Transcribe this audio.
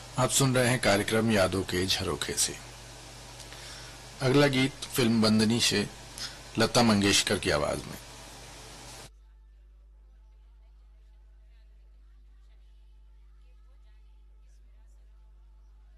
आप सुन रहे हैं कार्यक्रम यादों के झरोखे से। अगला गीत फिल्म बंदनी से लता मंगेशकर की आवाज में।